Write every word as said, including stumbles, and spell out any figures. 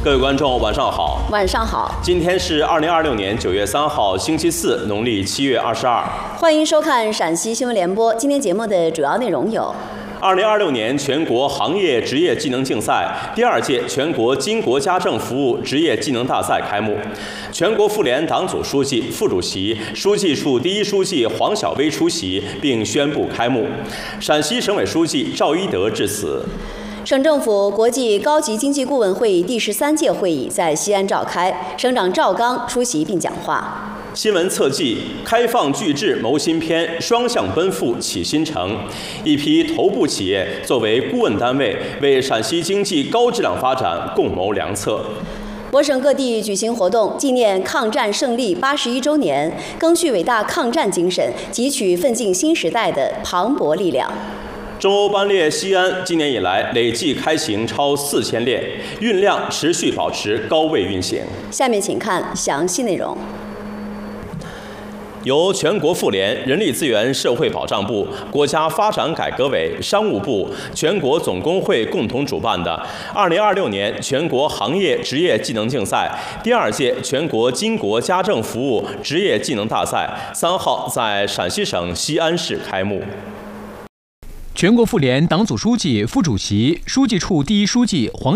各位观众，晚上好。 晚上好。 今天是二零二六年九月三号，星期四，农历七月二十二。 欢迎收看陕西新闻联播。今天节目的主要内容有： 二零二六年全国行业职业技能竞赛第二届全国经国家政服务职业技能大赛开幕。全国妇联党组书记、副主席、书记处第一书记黄晓薇出席并宣布开幕。陕西省委书记赵一德致辞。 省政府国际高级经济顾问会议第十三届会议在西安召开，省长赵刚出席并讲话。 新闻侧记：开放聚智谋新篇，双向奔赴启新城。一批头部企业作为顾问单位，为陕西经济高质量发展共谋良策。 我省各地举行活动，纪念抗战胜利八十一周年，赓续伟大抗战精神，汲取奋进新时代的磅礴力量。 中欧班列西安今年以来累计开行超四千列，运量持续保持高位运行。 下面请看详细内容。 由全国妇联、人力资源社会保障部、国家发展改革委、商务部、全国总工会共同主办的二零二六年全国行业职业技能竞赛第二届全国经国家政服务职业技能大赛，三号在陕西省西安市开幕。 全国妇联党组书记、副主席、书记处第一书记黄